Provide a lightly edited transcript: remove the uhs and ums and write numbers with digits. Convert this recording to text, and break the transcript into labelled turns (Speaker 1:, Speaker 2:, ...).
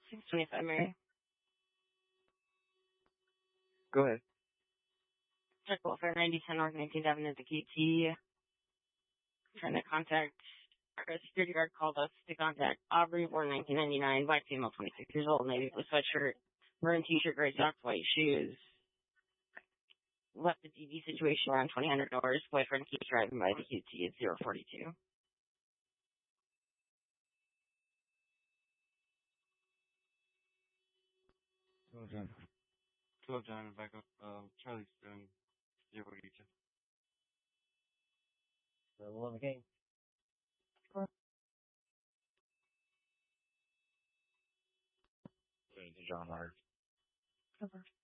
Speaker 1: 625 Mary.
Speaker 2: Go ahead.
Speaker 1: Check welfare 9010 North 19th Avenue at the QT. Trying to contact our security guard called us to contact Aubrey, born 1999, white female, 26 years old, navy blue sweatshirt, maroon t-shirt, gray socks, white shoes. Left the TV situation around $2,000. Boyfriend keeps driving by the QT at 042.
Speaker 3: Go John, back up. Charlie's doing 082.
Speaker 2: Level of the game. John Hart.
Speaker 1: Cover.